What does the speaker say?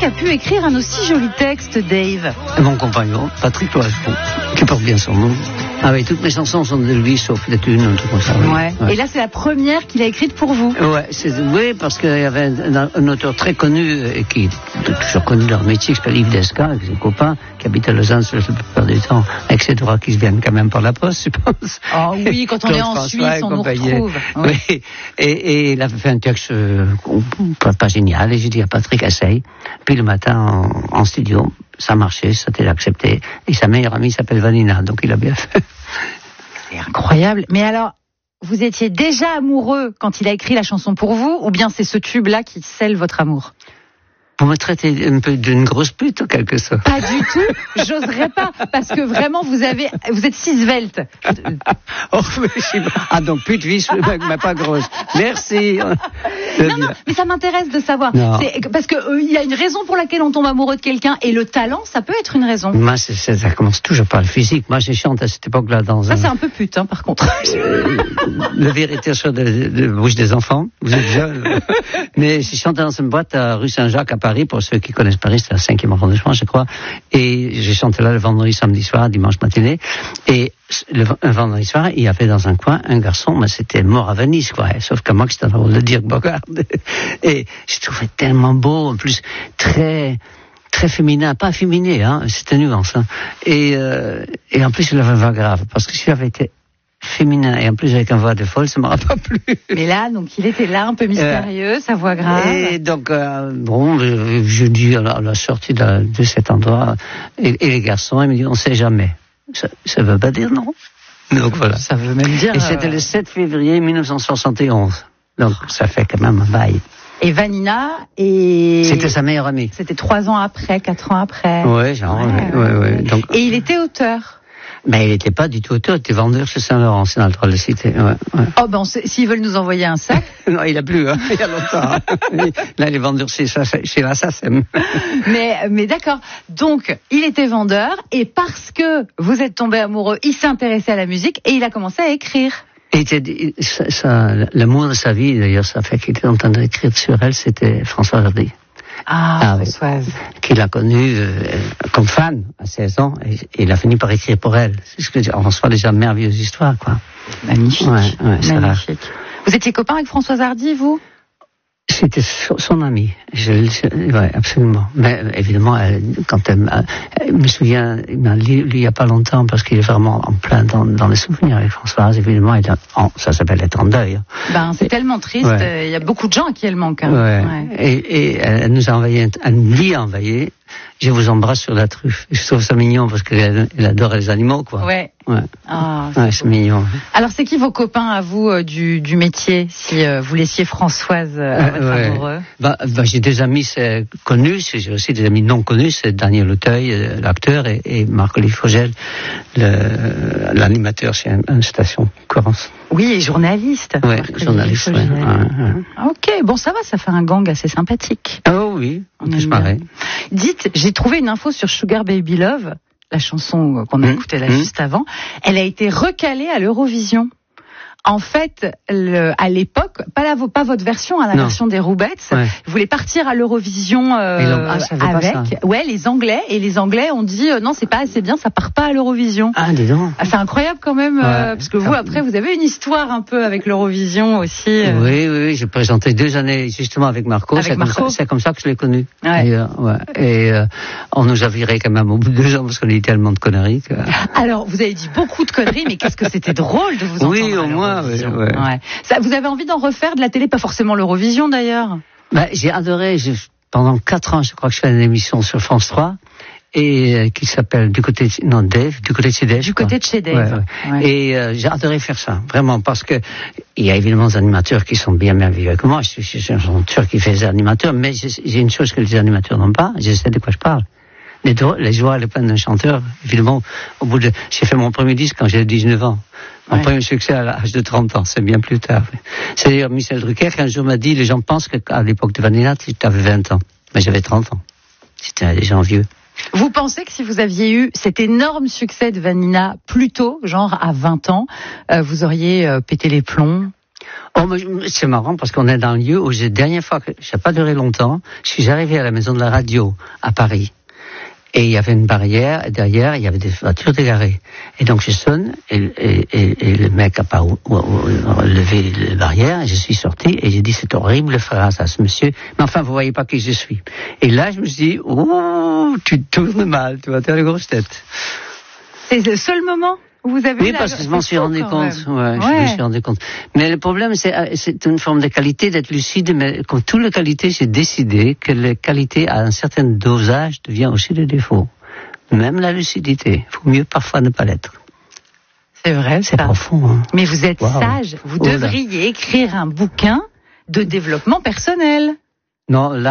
a pu écrire un aussi joli texte, Dave? Mon compagnon, Patrick Loiseau, qui porte bien son nom. Ah oui, toutes mes chansons sont de lui, sauf peut-être une, un truc comme ça. Ouais. Et là, c'est la première qu'il a écrite pour vous. Oui, parce qu'il y avait un auteur très connu, et qui est toujours connu dans le métier, qui s'appelle Yves Desca, avec ses copains, qui habite à Lausanne la plupart du temps, avec ses droits qui se viennent quand même par la poste, je pense. Ah oui, quand on est en Suisse, on nous retrouve. Oui, et il avait fait un texte pas génial, et j'ai dit à Patrick, essaye. Puis le matin, en studio, ça marchait, ça a été accepté. Et sa meilleure amie s'appelle Vanina, donc il a bien fait. C'est incroyable. Mais alors, vous étiez déjà amoureux quand il a écrit la chanson pour vous, ou bien c'est ce tube-là qui scelle votre amour? Vous me traitez un peu d'une grosse pute, en quelque sorte. Pas du tout, j'oserais pas, parce que vraiment, vous êtes si svelte. Oh, ah, donc pute, oui, mais pas grosse. Merci. Non, mais ça m'intéresse de savoir. Parce que il y a une raison pour laquelle on tombe amoureux de quelqu'un, et le talent, ça peut être une raison. Moi, ça commence toujours par le physique. Moi, je chante à cette époque-là dans ça, c'est un peu pute, hein, par contre. Le vérité sur de bouche des enfants. Vous êtes jeune. Mais je chantais dans une boîte à rue Saint-Jacques, à Paris, pour ceux qui connaissent Paris, c'est le 5e arrondissement, je crois. Et j'ai chanté là le vendredi, samedi soir, dimanche matinée. Et un vendredi soir, il y avait dans un coin un garçon, mais c'était mort à Venise, quoi. Sauf que moi, c'était un rôle de Dirk Bogarde. Et je trouvais tellement beau, en plus, très féminin, pas féminé, hein, c'était nuance, hein. Et en plus, il avait une voix grave, parce que si j'avais été féminin et en plus avec une voix de folle, ça m'aura pas plu. Mais là, donc il était là, un peu mystérieux, sa voix grave. Et donc je dis à la sortie de cet endroit, et les garçons, ils me disent, on sait jamais. Ça veut pas dire non. Donc voilà. Ça veut même dire. Et c'était le 7 février 1971. Donc ça fait quand même un bail. Et Vanina, c'était sa meilleure amie. C'était 3 ans après, 4 ans après. Ouais, genre. Ouais. Donc, et il était auteur. Mais il n'était pas du tout auteur, il était vendeur chez Saint-Laurent, c'est dans le droit de le citer. Ouais. Oh ben, s'ils veulent nous envoyer un sac. Non, il a plus, hein, il y a longtemps. Là, il est vendeur chez la SACEM. Mais d'accord. Donc, il était vendeur, et parce que vous êtes tombé amoureux, il s'est intéressé à la musique, et il a commencé à écrire. Et l'amour de sa vie, d'ailleurs, ça fait qu'il était en train d'écrire sur elle, c'était Françoise Hardy. Françoise. Qu'il a connue comme fan à 16 ans, et il a fini par écrire pour elle. C'est ce que on reçoit déjà de merveilleuses histoires, quoi. Magnifique. Ouais, c'est magnifique. Vous étiez copain avec Françoise Hardy, vous? C'était son amie. Ouais, absolument. Mais évidemment, quand elle me souvient, il m'a lu il y a pas longtemps, parce qu'il est vraiment en plein dans les souvenirs avec Françoise. Évidemment, ça s'appelle être en deuil. C'est tellement triste. Il y a beaucoup de gens à qui elle manque. Hein. Ouais. Et elle nous lui a envoyé. Je vous embrasse sur la truffe. Je trouve ça mignon parce qu'elle adore les animaux, quoi. Ouais. C'est mignon. Alors, c'est qui vos copains à vous du métier, si vous laissiez Françoise à votre amoureux? J'ai des amis connus, j'ai aussi des amis non connus, c'est Daniel Auteuil, l'acteur, et Marc-Olivier Fogel, l'animateur chez une station Corrence. Oui, et journaliste. Oui, journaliste. Ok, bon, ça va, ça fait un gang assez sympathique. Oh oui, je pareil. Dites, j'ai trouvé une info sur Sugar Baby Love, la chanson qu'on a écoutée là juste avant. Elle a été recalée à l'Eurovision. En fait, à l'époque, pas votre version, la version des Roubettes, vous voulez partir à l'Eurovision avec. Ouais, les Anglais ont dit non, c'est pas assez bien, ça part pas à l'Eurovision. Ah, dis donc. C'est incroyable quand même, parce que vous, après, vous avez une histoire un peu avec l'Eurovision aussi. Oui, j'ai présenté 2 années justement avec Marco. C'est comme ça que je l'ai connu. Et on nous a virés quand même au bout de 2 ans parce qu'on a dit tellement de conneries. Alors, vous avez dit beaucoup de conneries, mais qu'est-ce que c'était drôle de vous entendre. Oui, au moins. Ça, vous avez envie d'en refaire de la télé, pas forcément l'Eurovision d'ailleurs? J'ai adoré, pendant 4 ans, je crois que je fais une émission sur France 3, et qui s'appelle du côté de chez Dave. Du côté de chez Dave. Et j'ai adoré faire ça, vraiment, parce que il y a évidemment des animateurs qui sont bien merveilleux que moi. Je suis un chanteur qui fait des animateurs, mais j'ai une chose que les animateurs n'ont pas, je sais de quoi je parle. Les joies, les peines d'un chanteur, évidemment, j'ai fait mon premier disque quand j'avais 19 ans. Mon premier succès à l'âge de 30 ans, c'est bien plus tard. C'est d'ailleurs Michel Drucker qui un jour m'a dit, les gens pensent qu'à l'époque de Vanilla, tu avais 20 ans. Mais j'avais 30 ans. C'était des gens vieux. Vous pensez que si vous aviez eu cet énorme succès de Vanilla plus tôt, genre à 20 ans, vous auriez pété les plombs? Oh, mais c'est marrant parce qu'on est dans un lieu où la dernière fois, ça n'a pas duré longtemps, je suis arrivé à la maison de la radio à Paris. Et il y avait une barrière, et derrière, il y avait des voitures égarées. Et donc, je sonne, et le mec n'a pas levé la barrière, et je suis sorti, et j'ai dit, c'est horrible phrase à ce monsieur, mais enfin, vous voyez pas qui je suis. Et là, je me suis dit, oh, tu tournes mal, tu vas faire les grosses têtes. C'est le seul moment où vous avez... Oui, parce que je m'en suis rendu compte. Ouais, je me suis rendu compte. Mais le problème, c'est une forme de qualité d'être lucide, mais comme toute la qualité, j'ai décidé que la qualité à un certain dosage devient aussi des défauts. Même la lucidité. Il faut mieux parfois ne pas l'être. C'est vrai, c'est profond. Hein. Mais vous êtes sage. Vous devriez écrire un bouquin de développement personnel. Non, là,